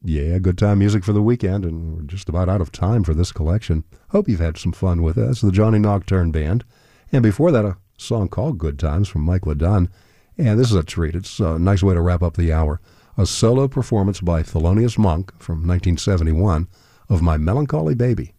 Yeah, good time music for the weekend, and we're just about out of time for this collection. Hope you've had some fun with us, the Johnny Nocturne Band. And before that, a song called Good Times from Mike LeDun. And this is a treat. It's a nice way to wrap up the hour. A solo performance by Thelonious Monk from 1971 of My Melancholy Baby.